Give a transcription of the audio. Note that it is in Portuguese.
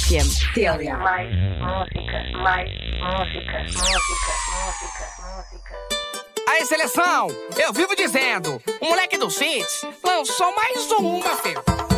FM. Célia. Mais música, mais música, música, música, música. Aí, seleção, eu vivo dizendo, o moleque do Cits lançou mais uma, filho.